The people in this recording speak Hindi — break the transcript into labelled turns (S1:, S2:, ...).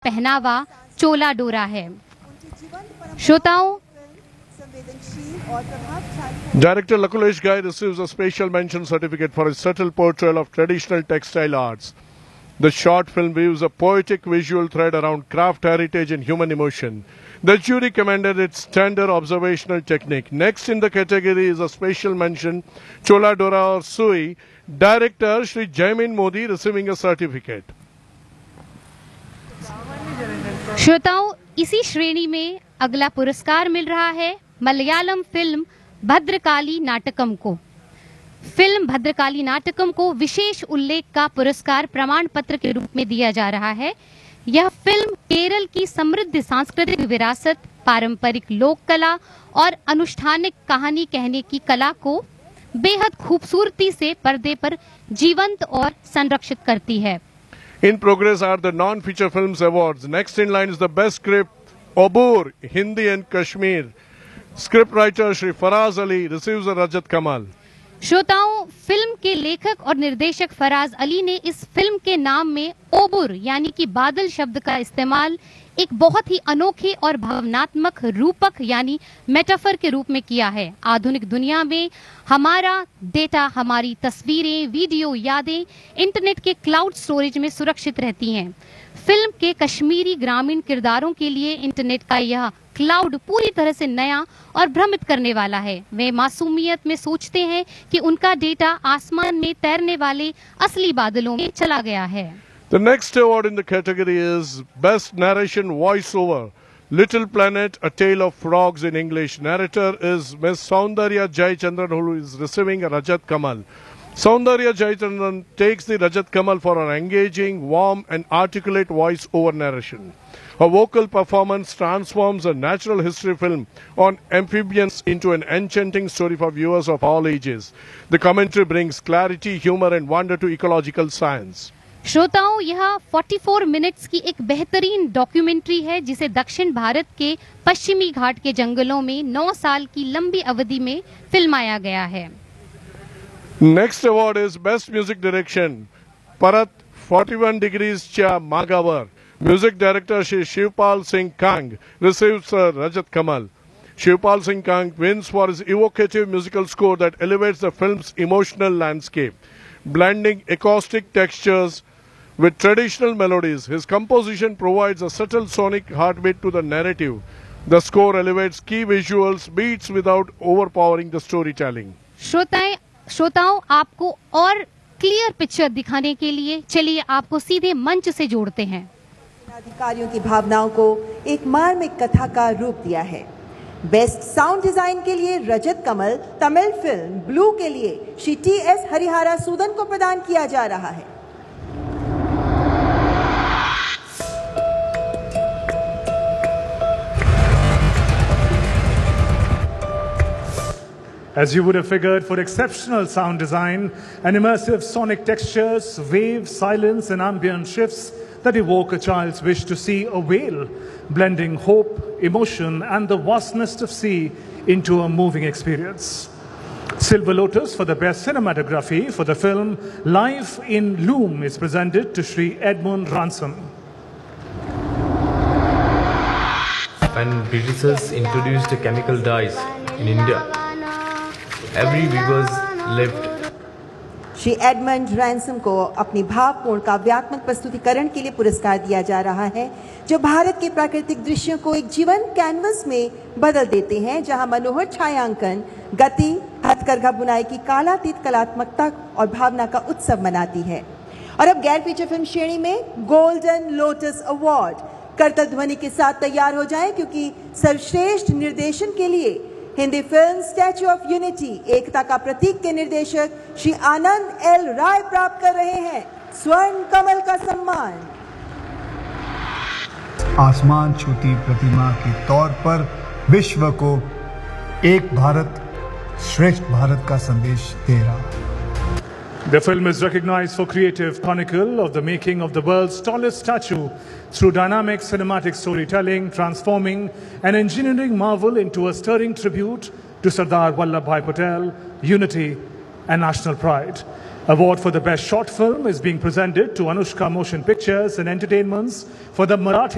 S1: पहनावा चोला डोरा है। श्रोताओं,
S2: Director Lakulesh Ghai receives a special mention certificate for his subtle portrayal of traditional textile arts. The short film weaves a poetic visual thread around craft heritage and human emotion. The jury commended its tender observational technique. Next in the category is a special mention, Chola Dora or Sui, director Shri Jaimin Modi receiving a certificate.
S1: श्रोताओं, इसी श्रेणी में अगला पुरस्कार मिल रहा है मलयालम फिल्म भद्रकाली नाटकम को। फिल्म भद्रकाली नाटकम को विशेष उल्लेख का पुरस्कार प्रमाण पत्र के रूप में दिया जा रहा है। यह फिल्म केरल की समृद्ध सांस्कृतिक विरासत, पारंपरिक लोक कला और अनुष्ठानिक कहानी कहने की कला को बेहद खूबसूरती से पर्दे पर जीवंत और संरक्षित करती है।
S2: In progress are the non-feature films awards. Next in line is the best script, Obur, Hindi and Kashmir. Scriptwriter Shri Faraz Ali receives a Rajat Kamal.
S1: श्रोताओं, फिल्म के लेखक और निर्देशक फराज अली ने इस फिल्म के नाम में ओबुर यानी कि बादल शब्द का इस्तेमाल एक बहुत ही अनोखे और भावनात्मक रूपक यानी मेटाफर के रूप में किया है। आधुनिक दुनिया में हमारा डेटा, हमारी तस्वीरें, वीडियो, यादें इंटरनेट के क्लाउड स्टोरेज में सुरक्षित रहती हैं। फिल्म के कश्मीरी ग्रामीण किरदारों के लिए इंटरनेट का यह क्लाउड पूरी तरह से नया और भ्रमित करने वाला है। वे मासूमियत में सोचते हैं कि उनका डेटा आसमान में तैरने वाले असली बादलों में चला गया है।
S2: The next award in the category is Best Narration Voiceover, Little Planet, A Tale of Frogs in English. Narrator is Ms. Saundarya Jayachandran, who is receiving a Rajat Kamal. Saundarya Jayachandran takes the Rajat Kamal for her engaging, warm and articulate voice-over narration. Her vocal performance transforms a natural history film on amphibians into an enchanting story for viewers of all ages. The commentary brings clarity, humor and wonder to ecological science.
S1: श्रोताओं, यह 44 मिनट्स की एक बेहतरीन डॉक्यूमेंट्री है जिसे दक्षिण भारत के पश्चिमी घाट के जंगलों में 9 साल की लंबी अवधि में फिल्माया गया है।
S2: Next award is Best Music Direction, Parat 41 Degrees Cha Magavar. Music Director Shri Shivpal Singh Kang receives a Rajat Kamal. Shivpal Singh Kang wins for his evocative musical score that elevates the film's emotional landscape, blending acoustic textures with traditional melodies. His composition provides a subtle sonic heartbeat to the narrative. The score elevates key visuals, beats without overpowering the storytelling.
S1: श्रोताओं, आपको और क्लियर पिक्चर दिखाने के लिए चलिए आपको सीधे मंच से जोड़ते हैं।
S3: अधिकारियों की भावनाओं को एक मार्मिक कथा का रूप दिया है। बेस्ट साउंड डिजाइन के लिए रजत कमल तमिल फिल्म ब्लू के लिए श्री टी.एस. हरिहरा सूदन को प्रदान किया जा रहा है।
S4: As you would have figured, for exceptional sound design and immersive sonic textures, waves, silence and ambient shifts that evoke a child's wish to see a whale, blending hope, emotion and the vastness of sea into a moving experience. Silver Lotus for the best cinematography for the film Life in Loom is presented to Shri Edmund Ransom.
S5: When Britishers introduced chemical dyes in India, every weavers lived.
S3: Shri Edmund ransom को अपनी भावपूर्ण काव्यात्मक प्रस्तुतिकरण के लिए पुरस्कार दिया जा रहा है, जो भारत के प्राकृतिक दृश्यों को एक जीवंत कैनवस में बदल देते हैं, जहां मनोहर छायांकन, गति, हथकरघा बुनाई की कालातीत कलात्मकता और भावना का उत्सव मनाती है। और अब गैर फीचर फिल्म श्रेणी में गोल्डन लोटस अवार्ड करतल ध्वनि के साथ तैयार हो जाएं, क्योंकि सर्वश्रेष्ठ निर्देशन के लिए Hindi film statue of unity एकता का प्रतीक के निर्देशक श्री आनंद एल राय प्राप्त कर रहे हैं स्वर्ण कमल का सम्मान।
S6: आसमान छूती प्रतिमा के तौर पर विश्व को एक भारत श्रेष्ठ भारत का संदेश दे रहा है।
S4: The film is recognized for creative chronicle of the making of the world's tallest statue through dynamic cinematic storytelling, transforming an engineering marvel into a stirring tribute to Sardar Vallabhbhai Patel, unity and national pride. Award for the best short film is being presented to Anushka Motion Pictures and Entertainments for the Marathi